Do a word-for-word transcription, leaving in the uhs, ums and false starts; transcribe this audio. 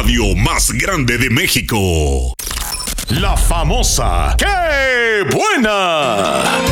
radio más grande de México. La famosa ¡Qué buena!